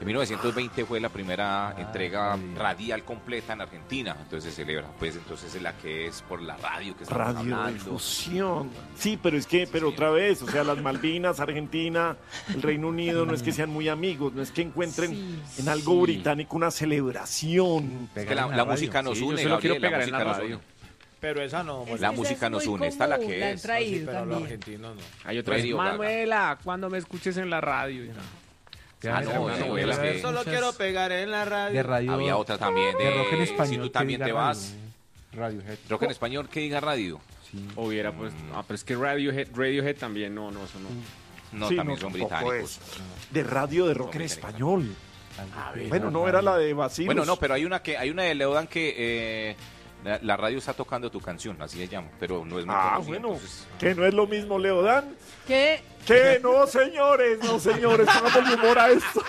En 1920 fue la primera entrega radial completa en Argentina, entonces se celebra, pues entonces es la que es por la radio que estamos hablando. Radiodifusión. Sí, pero es que, otra vez, o sea, las Malvinas, Argentina, el Reino Unido, no es que sean muy amigos, no es que encuentren en algo británico una celebración. Es que la música nos une, yo solo quiero Gabriel, pegar en la nos radio. une. Pero esa no. La música nos une, esta es la que La han es. traído Pero los también. argentinos no. Hay otra vez, Radio Gaga. Manuela, cuando me escuches en la radio. Ah, no, Esa no, novela es que- Solo quiero pegar en la radio. De radio. Había otra también de rock en de español. Si tú que también diga te radio. vas, Radiohead. rock en español que diga radio. Sí. Hubiera pues, pero es que Radiohead también, no, eso no. No, Sí, también no, son tampoco británicos. es. De radio de rock en español. Bueno, no era la de Basilus. Bueno, no, pero hay una de Leodan que la radio está tocando tu canción, así se llama, pero no es muy conocida, bueno, entonces- que no es lo mismo, Leodán. ¿Qué? Que no, señores, pongámosle humor a esto.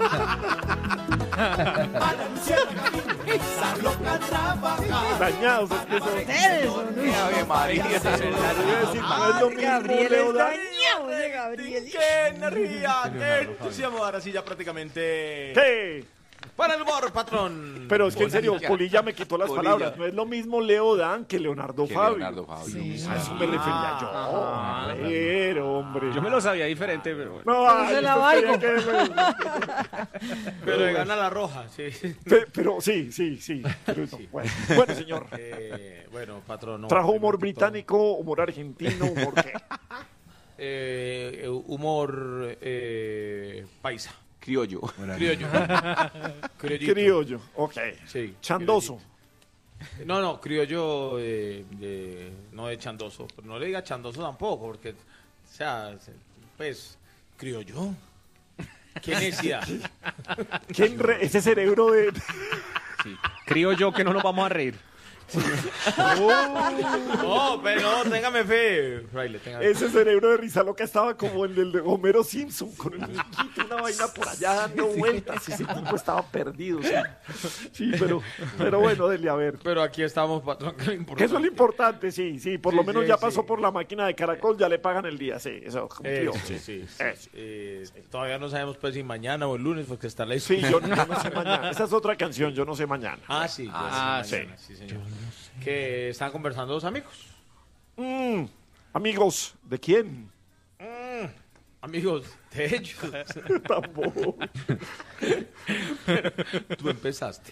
Dañados, es que son. Ustedes son unos Ave María, Iba a decir, no es lo mismo, Gabriel es Leodán. dañado, ese Gabriel. ¡Qué energía! ¡Qué entusiasmo! Ahora sí, ya prácticamente. ¿Qué? Para el humor, patrón. Pero es que en serio, Polilla. Polilla me quitó las Polilla. palabras. No es lo mismo Leodán que Leonardo Que Fabio. Leonardo Fabio. Sí. A eso me refería yo. A ver, hombre. Yo me lo sabía diferente, pero bueno. No, ay, se la usted valgo. quería Pero le gana la roja, sí. Pero sí. Pero no, bueno, señor. Bueno, patrón. no, Trajo primero humor que británico, humor argentino, humor qué. humor paisa. Criollo. Criollo. Criollito. Criollo, ok. Sí. Chandoso. No, criollo no de chandoso. Pero no le diga chandoso tampoco, porque, o sea, pues, criollo. ¿Qué necesidad? Ese cerebro de. Creo yo que no nos vamos a reír. No, pero no, téngame fe. Fraile, téngame fe. Ese cerebro de risa loca estaba como el del de Homero Simpson, con el muñequito, una vaina por allá dando vueltas. Ese tipo estaba perdido. Sí, pero bueno, dele a ver. Pero aquí estamos, patrón, que lo Que importante. eso es lo importante, sí. Por lo Sí, menos sí, ya sí. pasó por la máquina de Caracol, ya le pagan el día, sí. Eso cumplió. Sí. Eso. Todavía no sabemos pues si mañana o el lunes, porque está la Sí, yo no sé mañana. Esa es otra canción, yo no sé mañana. Ah, sí. sí. Sí, señor. Que están conversando dos amigos. Amigos, ¿de quién? Amigos de ellos. Tampoco. Tú empezaste.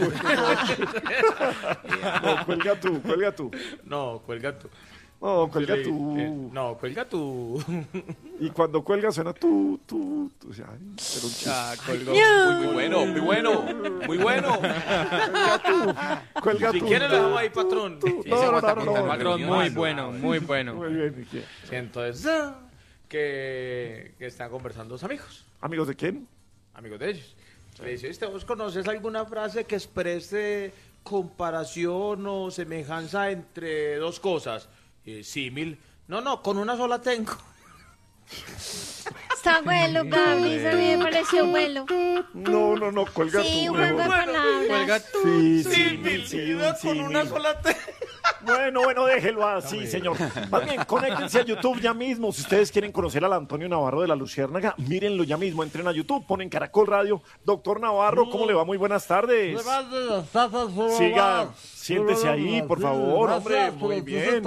No, cuelga tú. No, cuelga tú. No, cuelga Sí, tú. no, cuelga tú. Y cuando cuelga suena tú. O sea, ay, pero un chiste. Colgó. Muy bueno. Cuelga Si tú. quieres lo dejamos ahí, patrón. Sí, se aguanta contar más Patrón, reuniones. muy bueno, muy bueno. Muy bien, ¿y qué? Sí, entonces, que están conversando dos amigos. ¿Amigos de quién? Amigos de ellos. Le dice, ¿vos conoces alguna frase que exprese comparación o semejanza entre dos cosas? Símil. No, con una sola tengo. Está bueno, Gaby, a mí me pareció bueno. No, cuelga Sí, tú. un juego de mejor. palabras. Sí, Símil, con una sola tengo. Bueno, déjelo así, señor. Más bien, conéctense a YouTube ya mismo. Si ustedes quieren conocer al Antonio Navarro de la Luciérnaga, mírenlo ya mismo. Entren a YouTube, ponen Caracol Radio. Doctor Navarro, ¿cómo le va? Muy buenas tardes. Siga, siéntese ahí, por favor, hombre. Muy bien.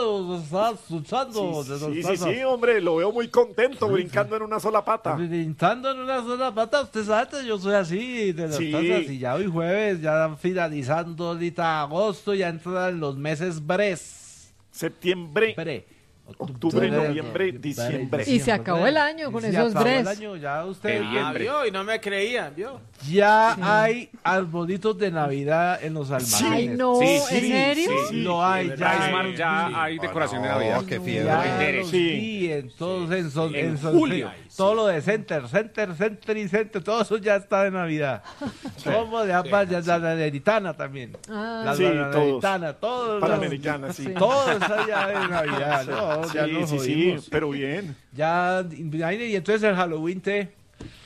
Sí, hombre, lo veo muy contento, brincando en una sola pata. Brincando en una sola pata, usted sabe, yo soy así, de las Sí. cosas, y ya hoy jueves, ya finalizando ahorita agosto, ya entran los meses Septiembre, octubre, noviembre, diciembre. Y se acabó el año con Se esos acabó el bres. año, ya usted, Vio, y no me creían, vio. ya hay arbolitos de Navidad en los almacenes. Ay, no, Sí, ¿en serio? sí, Lo hay, es ya verdad. hay. Ya hay decoración de Navidad. qué Ya fiebre. los Sí. vi en todos, En julio. todo lo de Center y Center, todo eso ya está de Navidad. Como de ambas, ya la Napolitana también. La Sí, Napolitana, todo. Panamericana, sí. Todo está ya de Navidad, ¿no? Ya nos Sí, jodimos. pero bien. Ya, y entonces el Halloween,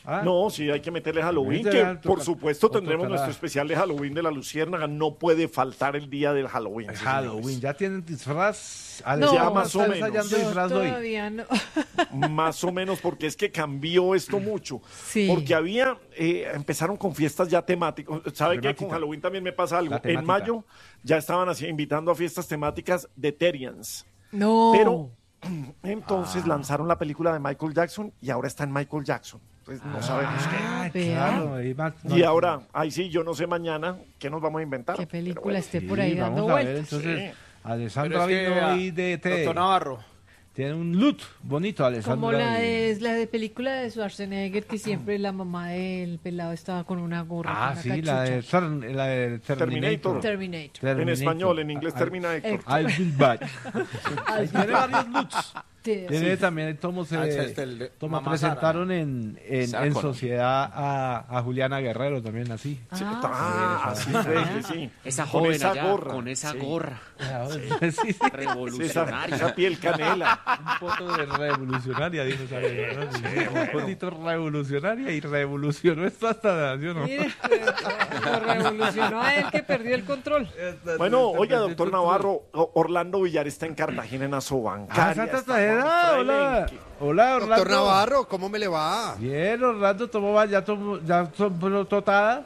Ah, No, sí, hay que meterle Halloween, Ese que era por supuesto tendremos tocará. nuestro especial de Halloween de la Luciérnaga. No puede faltar el día del Halloween. sí, Halloween, señores. ¿ya tienen disfraz? No, ya más o ¿están menos. ensayando Yo disfraz hoy? todavía no. Más o menos, porque es que cambió esto mucho. Sí. Porque empezaron con fiestas ya temáticas. ¿Sabe qué? Con Temática. Halloween también me pasa algo. La temática. En mayo ya estaban así invitando a fiestas temáticas de Terians. No. Pero entonces lanzaron la película de Michael Jackson y ahora está en Michael Jackson. Entonces no sabemos qué. Ah, Vea. claro. Y ahora, ahí sí, yo no sé mañana qué nos vamos a inventar. Qué Pero película bueno. esté Sí, por ahí vamos dando a ver, vueltas. entonces, Sí. Alessandra Pero es que, vino hoy de doctor Navarro, Tiene un look bonito, Alessandra. Como la y- de película de Schwarzenegger, que siempre la mamá del pelado estaba con una gorra. Ah, con sí, una la de, cachucha. la de Terminator. Terminator. En español, en inglés Ah, termina Héctor. I'll be back. Tiene varios looks. Sí, Tiene sí. también, como Mamá presentaron Sarah en Connor. sociedad a Juliana Guerrero también así. Sí, Ah, así fue, sí. Esa Con joven esa allá, gorra. con esa Sí. gorra Sí, sí. Esa revolucionaria. piel canela. Un poco de revolucionaria, dijo esa vieja, ¿no? Sí, un poquito revolucionaria y revolucionó esto hasta la nación, ¿no? Mire, lo revolucionó a él que perdió el control. Bueno, oiga, doctor Navarro, Orlando Villar está en Cartagena, en Asobancaria. Ah, Santa está Tajera, Juan hola. Frailenque. Hola, Orlando. Doctor Navarro, ¿cómo me le va? Bien, Orlando tomó, ya tomó totada.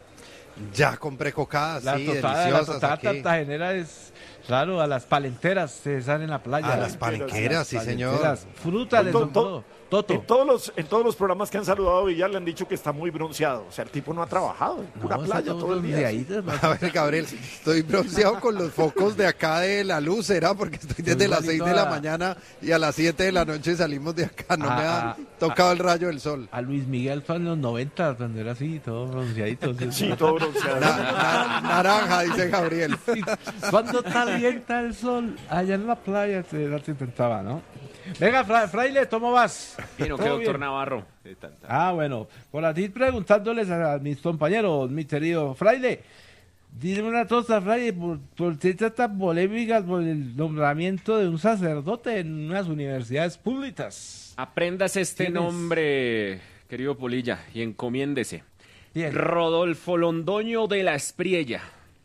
Ya compré cocadas, La sí, totada deliciosas aquí. cartagenera es, claro, a las palenteras se salen en la playa. A las palenqueras, sí, señor. Palenqueras, frutas, Toto. En todos los programas que han saludado a Villar le han dicho que está muy bronceado. O sea, el tipo no ha trabajado, en pura playa todo el día. A ver, Gabriel, estoy bronceado con los focos de acá de la luz, ¿será? Porque estoy desde las 6 de la mañana y a las 7 de la noche salimos de acá. No me ha tocado el rayo del sol. A Luis Miguel fue en los 90, cuando era así, todo bronceadito. Sí, todo bronceado. Naranja, dice Gabriel. Cuando calienta el sol, allá en la playa se intentaba, ¿no? Venga, Fraile, ¿cómo vas? Vino que ¿Todo doctor bien? Navarro. Ah, bueno, por aquí preguntándoles a mis compañeros, mi querido Fraile, dime una cosa, Fraile, ¿por qué estas polémicas por el nombramiento de un sacerdote en unas universidades públicas? Aprendas este ¿Quién es? nombre, querido Polilla, y encomiéndese. Bien. Rodolfo Londoño de la Espriella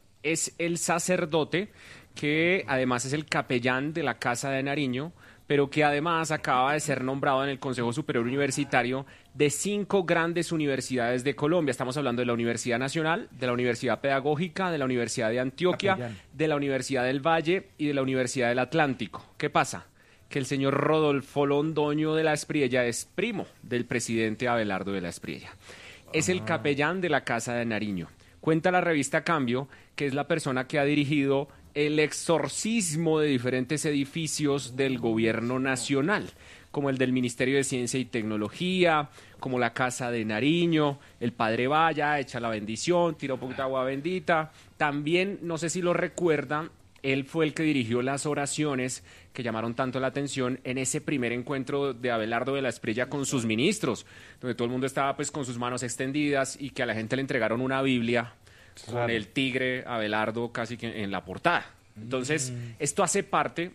es el sacerdote que además es el capellán de la Casa de Nariño, pero que además acaba de ser nombrado en el Consejo Superior Universitario de 5 grandes universidades de Colombia. Estamos hablando de la Universidad Nacional, de la Universidad Pedagógica, de la Universidad de Antioquia, Capellán. de la Universidad del Valle y de la Universidad del Atlántico. ¿Qué pasa? Que el señor Rodolfo Londoño de la Espriella es primo del presidente Abelardo de la Espriella. Es el capellán de la Casa de Nariño. Cuenta la revista Cambio que es la persona que ha dirigido el exorcismo de diferentes edificios del gobierno nacional, como el del Ministerio de Ciencia y Tecnología, como la Casa de Nariño, el Padre Vaya, echa la bendición, tira un poquito de agua bendita. También, no sé si lo recuerdan, él fue el que dirigió las oraciones que llamaron tanto la atención en ese primer encuentro de Abelardo de la Espriella con sus ministros, donde todo el mundo estaba pues con sus manos extendidas y que a la gente le entregaron una Biblia con el tigre Abelardo casi que en la portada. Entonces, esto hace parte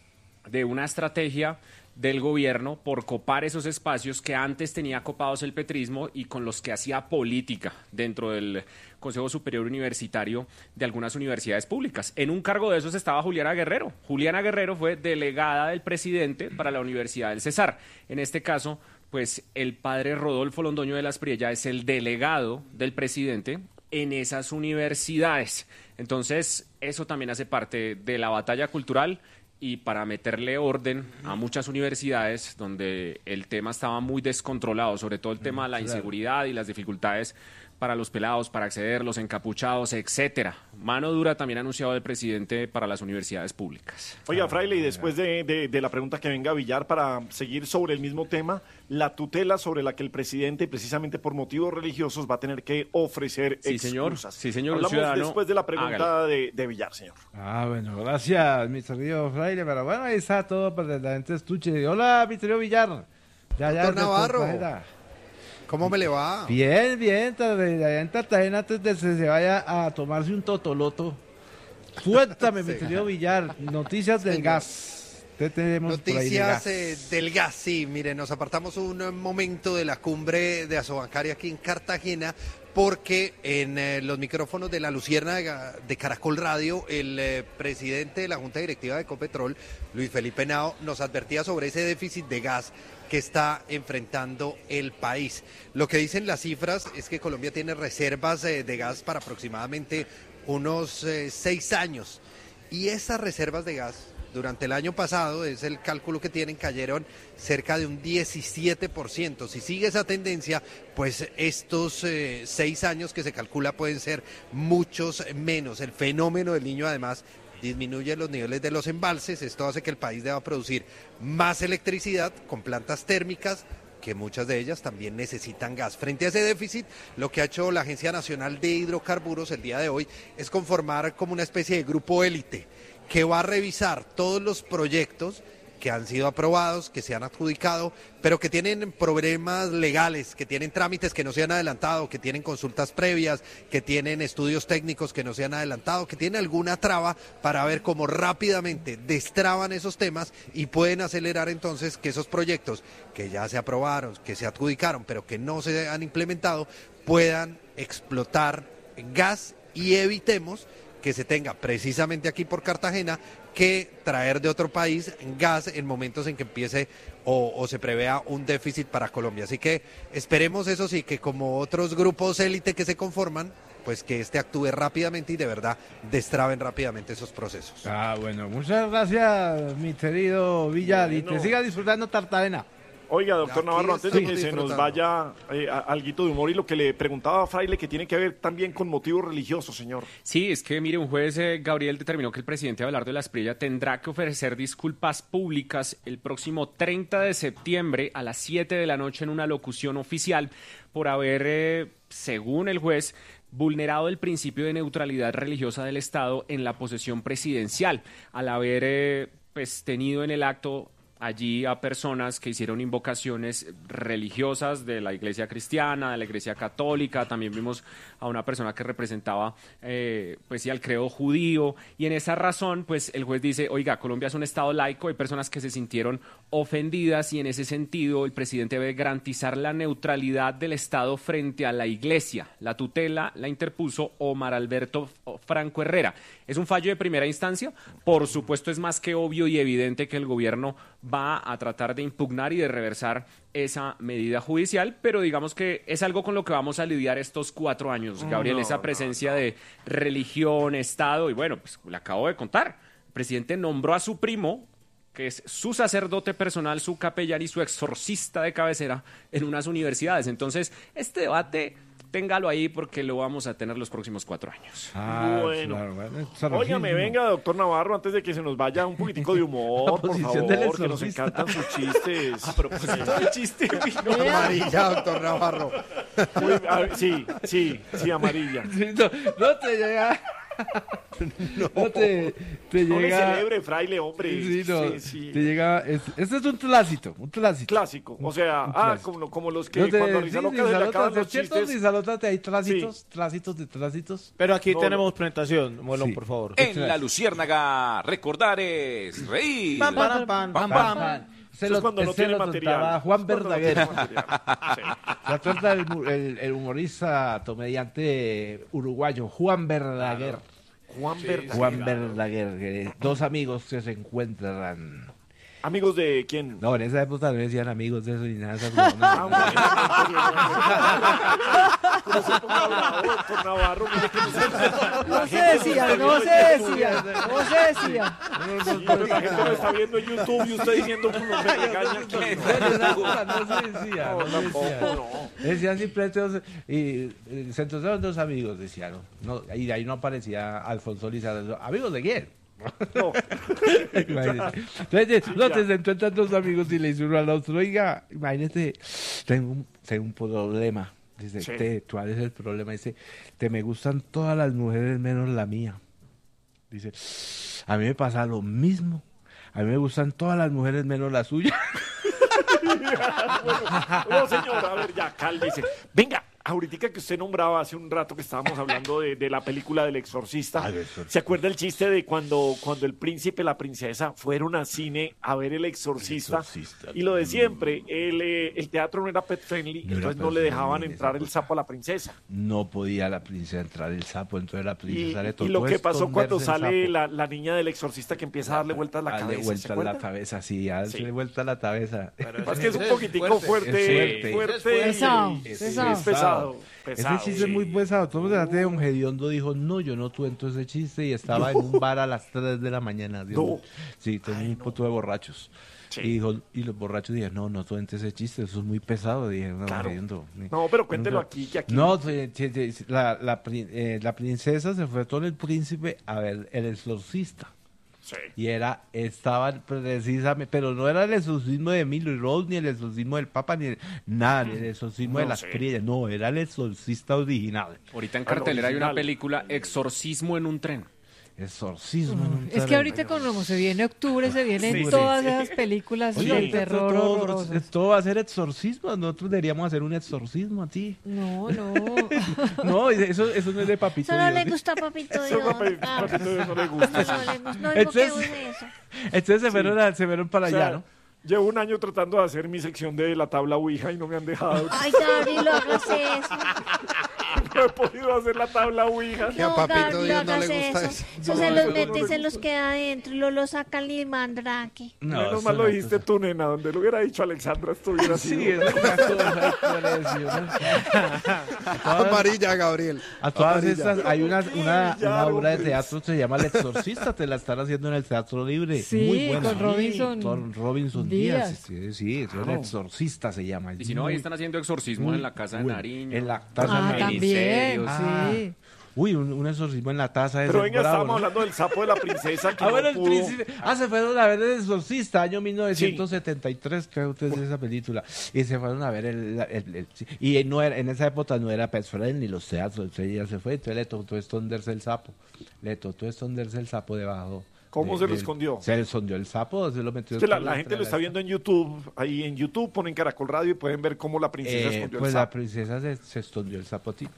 de una estrategia del gobierno por copar esos espacios que antes tenía copados el petrismo y con los que hacía política dentro del Consejo Superior Universitario de algunas universidades públicas. En un cargo de esos estaba Juliana Guerrero. Juliana Guerrero fue delegada del presidente para la Universidad del Cesar. En este caso, pues el padre Rodolfo Londoño de la Espriella es el delegado del presidente en esas universidades. Entonces, eso también hace parte de la batalla cultural y para meterle orden a muchas universidades donde el tema estaba muy descontrolado, sobre todo el tema de la inseguridad y las dificultades para los pelados, para acceder, los encapuchados, etcétera. Mano dura también ha anunciado el presidente para las universidades públicas. Oiga, Fraile, y después de la pregunta que venga Villar para seguir sobre el mismo tema, la tutela sobre la que el presidente, precisamente por motivos religiosos, va a tener que ofrecer Sí, señor. excusas. Sí, señor, Hablamos ciudadano, después de la pregunta hágale. de Villar, señor. Ah, bueno, gracias, mi querido Fraile, pero bueno, ahí está todo para que la gente escuche. Hola, mi querido Villar. Doctor Navarro. Cartagena. ¿Cómo me le va? Bien, bien, allá en Cartagena antes de que se vaya a tomarse un totoloto. Cuéntame, mi querido Villar, noticias del gas. ¿Qué tenemos por ahí de Noticias gas? del gas, sí, mire, nos apartamos un momento de la cumbre de Asobancaria aquí en Cartagena, porque en los micrófonos de la Luciérnaga de Caracol Radio, el presidente de la Junta Directiva de Ecopetrol, Luis Felipe Henao, nos advertía sobre ese déficit de gas que está enfrentando el país. Lo que dicen las cifras es que Colombia tiene reservas de gas para aproximadamente unos 6 años, y esas reservas de gas durante el año pasado, es el cálculo que tienen, cayeron cerca de un 17%. Si sigue esa tendencia, pues estos 6 años que se calcula pueden ser muchos menos. El fenómeno del Niño, además, disminuye los niveles de los embalses. Esto hace que el país deba producir más electricidad con plantas térmicas, que muchas de ellas también necesitan gas. Frente a ese déficit, lo que ha hecho la Agencia Nacional de Hidrocarburos el día de hoy es conformar como una especie de grupo élite que va a revisar todos los proyectos que han sido aprobados, que se han adjudicado, pero que tienen problemas legales, que tienen trámites que no se han adelantado, que tienen consultas previas, que tienen estudios técnicos que no se han adelantado, que tienen alguna traba, para ver cómo rápidamente destraban esos temas y pueden acelerar entonces que esos proyectos que ya se aprobaron, que se adjudicaron, pero que no se han implementado, puedan explotar gas, y evitemos que se tenga precisamente aquí por Cartagena que traer de otro país gas en momentos en que empiece o se prevea un déficit para Colombia. Así que esperemos, eso sí, que como otros grupos élite que se conforman, pues que este actúe rápidamente y de verdad destraben rápidamente esos procesos. Ah, bueno, muchas gracias, mi querido Villar, y te siga disfrutando Cartagena. Oiga, doctor Aquí Navarro, antes de estamos que se nos disfrutando. vaya alguito de humor, y lo que le preguntaba a Fraile, que tiene que ver también con motivos religiosos, señor. Sí, es que mire, un juez, Gabriel, determinó que el presidente Abelardo de la Espriella tendrá que ofrecer disculpas públicas el próximo 30 de septiembre a las 7 de la noche en una locución oficial por haber, según el juez, vulnerado el principio de neutralidad religiosa del Estado en la posesión presidencial, al haber pues tenido en el acto allí a personas que hicieron invocaciones religiosas de la iglesia cristiana, de la iglesia católica. También vimos a una persona que representaba pues sí, al credo judío, y en esa razón pues el juez dice, oiga, Colombia es un estado laico, hay personas que se sintieron ofendidas, y en ese sentido el presidente debe garantizar la neutralidad del Estado frente a la iglesia. La tutela la interpuso Omar Alberto Franco Herrera. Es un fallo de primera instancia, por supuesto es más que obvio y evidente que el gobierno va a tratar de impugnar y de reversar esa medida judicial, pero digamos que es algo con lo que vamos a lidiar estos 4 años, Gabriel, esa presencia de religión, Estado, y bueno, pues le acabo de contar, el presidente nombró a su primo, que es su sacerdote personal, su capellán y su exorcista de cabecera en unas universidades. Entonces, este debate, téngalo ahí porque lo vamos a tener los próximos 4 años. Bueno. Claro, Óigame, venga, doctor Navarro, antes de que se nos vaya, un poquitico de humor, por posición del favor, que nos exorcista. encantan sus chistes. A propósito del chiste. Amarilla, doctor Navarro. Sí, amarilla. No te llega. No te No le llega. celebre, fraile, hombre. Sí, no, Sí. te llega. Este es un clásico. Clásico, o sea, clásico. como los que No te, cuando a Risa Loca se le acaban los ¿cierto? chistes. Risalótate, hay trásitos. Pero aquí No, tenemos presentación, Molón, Sí. por favor. En la Luciérnaga, recordar es reír. Pam, pam, pam, pam, pam. Se Eso lo, es cuando no se tiene lo material. contaba Juan Eso es cuando no Verdaguer. tiene material. Sí. La trata el humorista, comediante uruguayo, Juan Verdaguer. Juan Verdaguer. Juan Verdaguer, que 2 amigos que se encuentran. ¿Amigos de quién? No, en esa época no decían amigos de eso ni nada de esas No se ponga bravo, doctor Navarro, mire que No se decía. Sí, pero la gente lo está viendo en YouTube y usted diciendo que nos regaña aquí. no se decía. No, No se tampoco, decía. no. Decían simplemente se encontraron 2 amigos, decían. No, y de ahí no aparecía Alfonso Lizardo. ¿Amigos de quién? No. Imagínate. Entonces, no te encuentran 2 amigos y le dicen uno al otro, oiga, imagínate, tengo un problema. Dice, Sí. ¿cuál es el problema? Dice, me gustan todas las mujeres menos la mía. Dice, a mí me pasa lo mismo. A mí me gustan todas las mujeres menos la suya. No, señor, a ver, ya, cálmese. Venga, ahorita que usted nombraba hace un rato que estábamos hablando de la película del Exorcista, ¿se acuerda el chiste de cuando el príncipe y la princesa fueron al cine a ver el Exorcista? Y lo de siempre, el teatro no era pet friendly, entonces no le dejaban entrar el sapo a la princesa. No podía la princesa entrar el sapo, entonces la princesa le tocó y lo que pasó cuando esconderse el sale sapo. la niña del Exorcista que empieza a darle vueltas a la cabeza. Darle ¿se vueltas acuerda? la cabeza, sí, darle vuelta a la cabeza. Es que es un poquitico fuerte. Pesado, Es pesado. pesado. Ese chiste es muy pesado. Todo el de Don Gediondo dijo, no, yo no cuento ese chiste, y estaba en un bar a las 3 de la mañana. No. Sí, tenía un puto de borrachos. Sí. Y los borrachos dijeron, no cuentes ese chiste, eso es muy pesado. Dije, no, Claro. Gediondo. No, pero cuéntelo aquí, que aquí. No, la princesa se fue con el príncipe a ver El Exorcista. Sí. Y estaban precisamente, pero no era el exorcismo de Emily Rose, ni el exorcismo del Papa, ni nada, ni el exorcismo de las priellas, no, era el exorcista original. Ahorita en cartelera hay una original. película, Exorcismo en un tren. Exorcismo. en un Es que terreno. ahorita como se viene octubre, se vienen Sí, todas sí. esas películas Oye, del terror horrorosas. todo va a ser exorcismo, nosotros deberíamos hacer un exorcismo a ti. No. No, eso no es de papito Solo Dios. le gusta a Papito Eso Dios. a Papito Dios no le gusta. No le gusta. No digo que Entonces- use eso. Entonces se fueron para O sea, allá, ¿no? Llevo un año tratando de hacer mi sección de la tabla Ouija y no me han dejado. Ay, Gabriel, no hagas eso. No he podido hacer la tabla Ouija. Que a No, Papito Gabriel, Dios no no le hagas gusta eso. eso. Eso se los mete y se los queda adentro y lo saca el limandraque. Menos eso mal lo no- dijiste tú, nena. Donde lo hubiera dicho Alexandra estuviera así. Sí, es una cosa impresionante. Amarilla, Gabriel. A todas Amarilla. estas, hay una Ya, obra de hombre. teatro que se llama El Exorcista, te la están haciendo en el Teatro Libre. Sí, muy buena. con Robinson Con Robinson Díaz. Díaz. Sí, El Exorcista se llama. Y si no, ahí están haciendo exorcismos en la casa de Uy, Nariño. en la taza Ah, de también, Miniserios. sí. Uy, un exorcismo en la taza de Pero ese venga, bravo, estábamos ¿no? hablando del sapo de la princesa que Ah, bueno, no el pudo. príncipe. Se fueron a ver El Exorcista, año 1973, creo que es esa película. Y se fueron a ver y no era, en esa época no era pet friendly los teatros, entonces ella se fue, entonces le tocó esconderse el sapo. Le tocó esconderse el sapo debajo. ¿Cómo se lo escondió? Se le escondió el sapo, se lo metió. Es que la por gente lo está entre viendo en YouTube. Ahí en YouTube ponen Caracol Radio y pueden ver cómo la princesa escondió pues el la sapo. princesa se escondió el sapo así.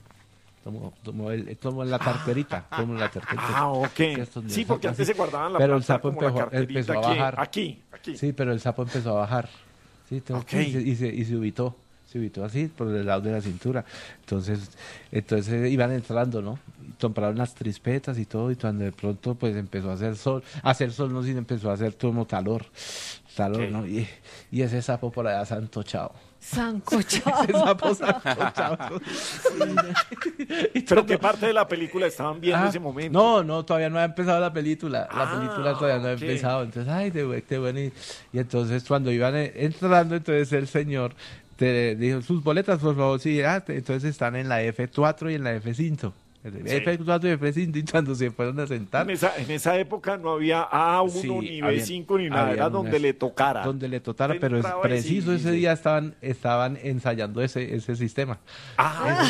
Tomó en la carterita. Tomó en la carterita. Ah, ok. Se escondió Sí, el porque sapo antes así. se guardaban la Pero el plata sapo como la carterita empezó a aquí, bajar. Aquí. Sí, pero el sapo empezó a bajar. Sí, Ok. y se ubicó. Se ubicó así, por el lado de la cintura. Entonces iban entrando, ¿no? Y compraron las trispetas y todo, y cuando de pronto pues empezó a hacer sol no, sino empezó a hacer como calor, Ok. ¿no? Y ese sapo por allá santochado. Sancochado. Ese sapo santochado. Pero ¿qué parte de la película estaban viendo en ese momento? No, todavía no había empezado la película. La película todavía no había ok. empezado. Entonces, ay, qué bueno. Y entonces cuando iban entrando, entonces el señor te dijo, sus boletas, por favor, sí. Entonces están en la F4 y en la F5. F4 y F5, y cuando se fueron a sentar. En esa época no había A1 Sí, ni había- B5 ni nada, había era unas- donde le tocara. Donde le tocara, Te pero es entraba preciso y ese día estaban ensayando ese sistema. Ah,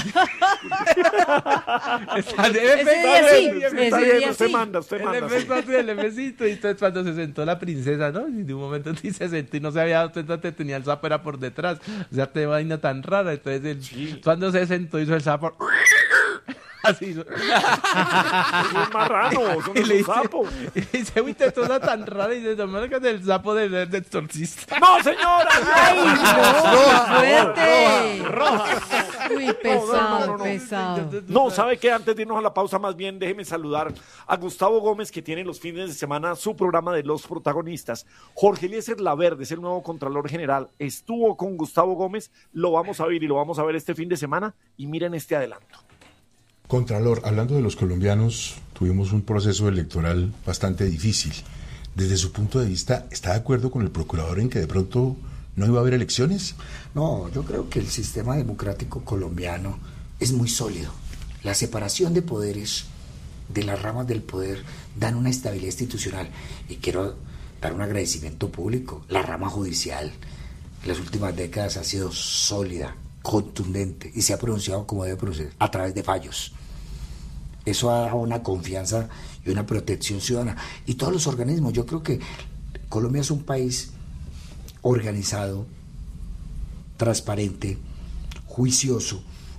Están en Ese día F4 sí, y F5. ese está bien, día usted sí. manda, usted El manda. sí. F4 y el F5, y entonces cuando se sentó la princesa, ¿no? Y de un momento sí se sentó y no se había dado cuenta que tenía el sapo era por detrás. O sea, te vaina tan rara. Entonces cuando se sentó hizo el sapo. Así hizo. Es un marrano, eso no Y es le un dice, sapo. y dice, uy, te suena tan rara. Y dice, no, que del sapo del exorcista. ¡No, señora! ¡Ay, no! ¡Fuerte! Uy, No, pesado, no. pesado. No, ¿sabe qué? Antes de irnos a la pausa, más bien déjeme saludar a Gustavo Gómez, que tiene los fines de semana su programa de Los Protagonistas. Jorge Eliezer Laverde es el nuevo Contralor General. Estuvo con Gustavo Gómez, lo vamos a ver y lo vamos a ver este fin de semana. Y miren este adelanto. Contralor, hablando de los colombianos, tuvimos un proceso electoral bastante difícil. Desde su punto de vista, ¿está de acuerdo con el procurador en que de pronto no iba a haber elecciones? No, yo creo que el sistema democrático colombiano es muy sólido. La separación de poderes, de las ramas del poder, dan una estabilidad institucional. Y quiero dar un agradecimiento público. La rama judicial en las últimas décadas ha sido sólida, contundente, y se ha pronunciado como debe pronunciar, a través de fallos. Eso ha dado una confianza y una protección ciudadana. Y todos los organismos, yo creo que Colombia es un país organizado, transparente, juicioso,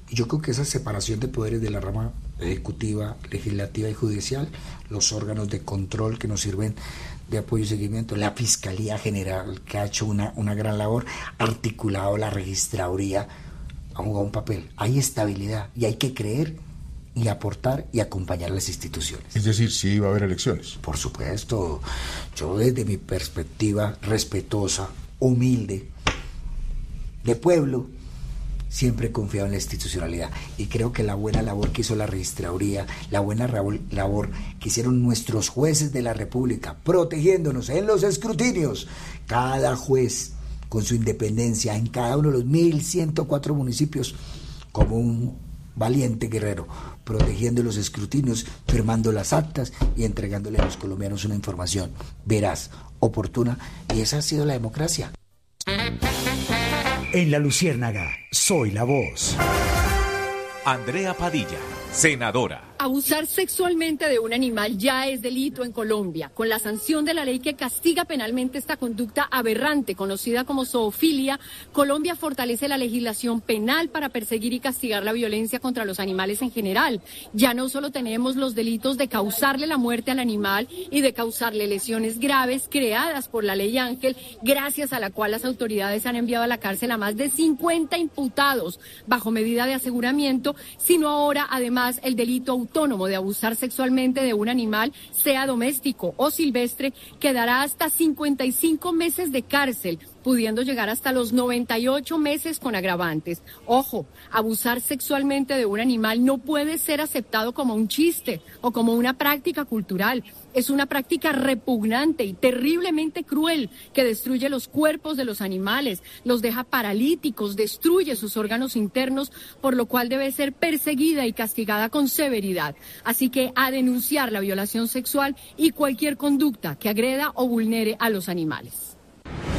Y yo creo que esa separación de poderes de la rama ejecutiva, legislativa y judicial, los órganos de control que nos sirven de apoyo y seguimiento, la Fiscalía General, que ha hecho una gran labor, articulado la registraduría, ha jugado un papel. Hay estabilidad y hay que creer y aportar y acompañar a las instituciones. Es decir, sí va a haber elecciones. Por supuesto. Yo desde mi perspectiva respetuosa, humilde, de pueblo, siempre he confiado en la institucionalidad y creo que la buena labor que hizo la registraduría, la buena labor que hicieron nuestros jueces de la República, protegiéndonos en los escrutinios, cada juez con su independencia en cada uno de los 1.104 municipios, como un valiente guerrero, protegiendo los escrutinios, firmando las actas y entregándole a los colombianos una información veraz, oportuna, y esa ha sido la democracia. En La Luciérnaga, soy la voz. Andrea Padilla, senadora. Abusar sexualmente de un animal ya es delito en Colombia, con la sanción de la ley que castiga penalmente esta conducta aberrante, conocida como zoofilia. Colombia fortalece la legislación penal para perseguir y castigar la violencia contra los animales en general. Ya no solo tenemos los delitos de causarle la muerte al animal y de causarle lesiones graves creadas por la ley Ángel, gracias a la cual las autoridades han enviado a la cárcel a más de 50 imputados bajo medida de aseguramiento, sino ahora además el delito autónomo de abusar sexualmente de un animal, sea doméstico o silvestre, que dará hasta 55 meses de cárcel, pudiendo llegar hasta los 98 meses con agravantes. Ojo, abusar sexualmente de un animal no puede ser aceptado como un chiste o como una práctica cultural. Es una práctica repugnante y terriblemente cruel que destruye los cuerpos de los animales, los deja paralíticos, destruye sus órganos internos, por lo cual debe ser perseguida y castigada con severidad. Así que a denunciar la violación sexual y cualquier conducta que agreda o vulnere a los animales.